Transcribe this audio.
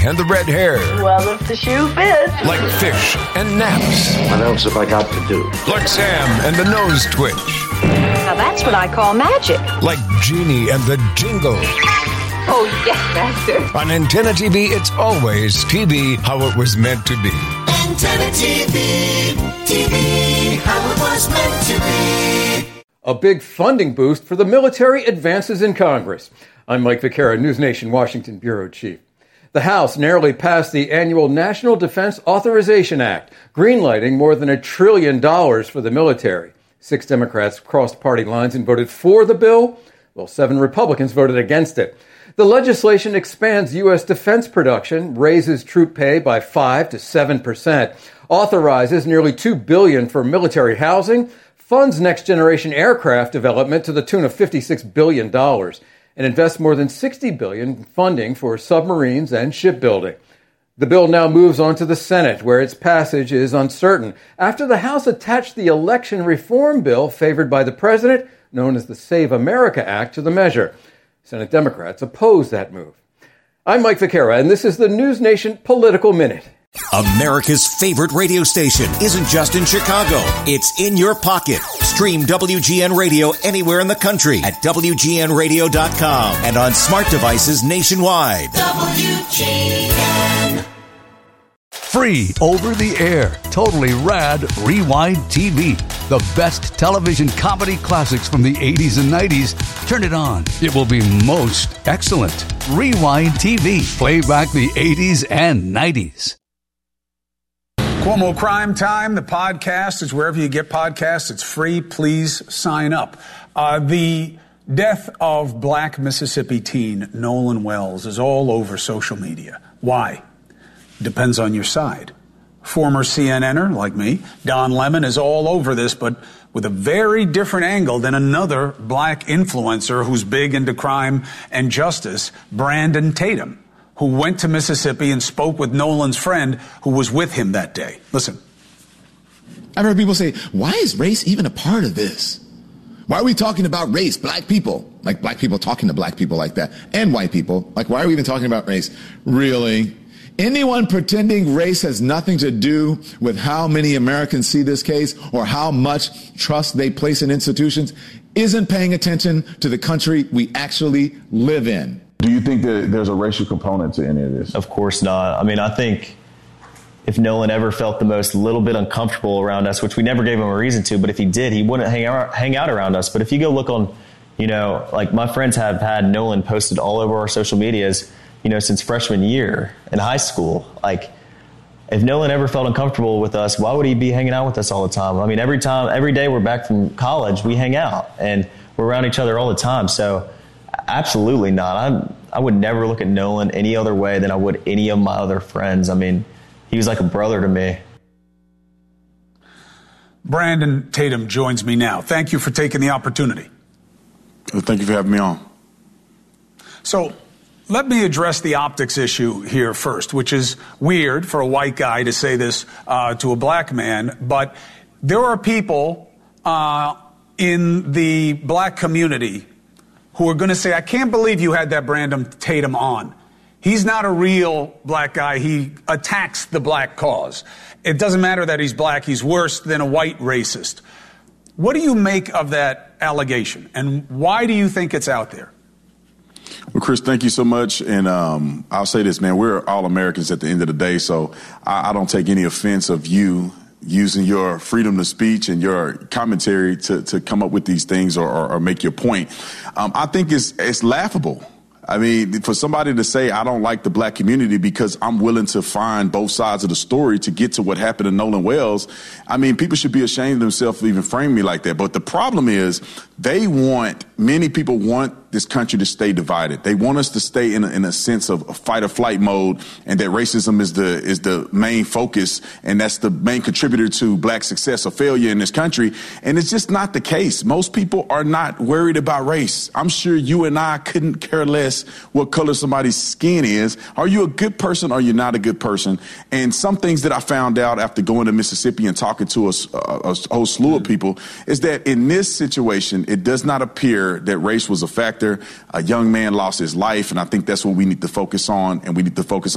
and the red hair. Well, if the shoe fits. Like fish and naps. What else have I got to do? Like Sam and the nose twitch. Now that's what I call magic. Like Genie and the jingle. Oh, yes, Master. On Antenna TV, it's always TV how it was meant to be. Antenna TV, TV how it was meant to be. A big funding boost for the military advances in Congress. I'm Mike Vaquera, News Nation Washington Bureau Chief. The House narrowly passed the annual National Defense Authorization Act, greenlighting more than $1 trillion for the military. 6 Democrats crossed party lines and voted for the bill, while 7 Republicans voted against it. The legislation expands U.S. defense production, raises troop pay by 5 to 7%, authorizes nearly $2 billion for military housing, funds next-generation aircraft development to the tune of $56 billion, and invests more than $60 billion in funding for submarines and shipbuilding. The bill now moves on to the Senate, where its passage is uncertain, after the House attached the election reform bill favored by the president, known as the Save America Act, to the measure. Senate Democrats oppose that move. I'm Mike Vaquera, and this is the News Nation Political Minute. America's favorite radio station isn't just in Chicago. It's in your pocket. Stream WGN Radio anywhere in the country at WGNradio.com and on smart devices nationwide. WGN. Free over the air, totally rad Rewind TV. The best television comedy classics from the 80s and 90s. Turn it on. It will be most excellent. Rewind TV. Play back the 80s and 90s. Cuomo Crime Time, the podcast is wherever you get podcasts. It's free. Please sign up. The death of black Mississippi teen Nolan Wells is all over social media. Why? Depends on your side. Former CNNer, like me, Don Lemon, is all over this, but with a very different angle than another black influencer who's big into crime and justice, Brandon Tatum, who went to Mississippi and spoke with Nolan's friend who was with him that day. Listen. I've heard people say, why is race even a part of this? Why are we talking about race, black people? Like black people talking to black people like that. And white people. Like, why are we even talking about race? Really? Anyone pretending race has nothing to do with how many Americans see this case or how much trust they place in institutions isn't paying attention to the country we actually live in. Do you think that there's a racial component to any of this? Of course not. I mean, I think if Nolan ever felt the most little bit uncomfortable around us, which we never gave him a reason to, but if he did, he wouldn't hang out around us. But if you go look on, like my friends have had Nolan posted all over our social medias, since freshman year in high school. Like, if Nolan ever felt uncomfortable with us, why would he be hanging out with us all the time? I mean, every day we're back from college, we hang out and we're around each other all the time. So absolutely not. I would never look at Nolan any other way than I would any of my other friends. I mean, he was like a brother to me. Brandon Tatum joins me now. Thank you for taking the opportunity. Thank you for having me on. So let me address the optics issue here first, which is weird for a white guy to say this to a black man. But there are people in the black community who are going to say, I can't believe you had that Brandon Tatum on. He's not a real black guy. He attacks the black cause. It doesn't matter that he's black. He's worse than a white racist. What do you make of that allegation? And why do you think it's out there? Well, Chris, thank you so much. And I'll say this, man, we're all Americans at the end of the day. So I don't take any offense of you using your freedom of speech and your commentary to come up with these things or make your point. I think it's laughable. I mean, for somebody to say, I don't like the black community because I'm willing to find both sides of the story to get to what happened to Nolan Wells. I mean, people should be ashamed of themselves for even framing me like that. But the problem is many people want this country to stay divided. They want us to stay in a sense of fight or flight mode, and that racism is the main focus, and that's the main contributor to black success or failure in this country. And it's just not the case. Most people are not worried about race. I'm sure you and I couldn't care less what color somebody's skin is. Are you a good person or are you not a good person? And some things that I found out after going to Mississippi and talking to a whole slew of people is that in this situation, it does not appear that race was a factor. A young man lost his life, and I think that's what we need to focus on, and we need to focus